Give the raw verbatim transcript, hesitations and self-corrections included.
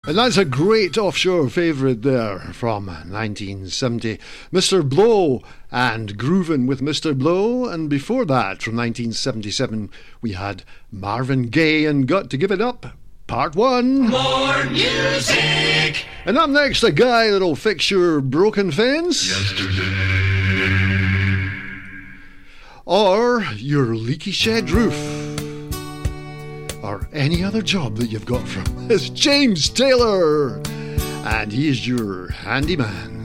And that's a great offshore favourite there from nineteen seventy. Mister Blow and Groovin' with Mister Blow. And before that, from nineteen seventy-seven, we had Marvin Gaye and Got to Give It Up, Part one. More music! And up next, a guy that'll fix your broken fence. Yesterday. Or your leaky shed roof. Or any other job that you've got from. It's James Taylor. And he is your handyman.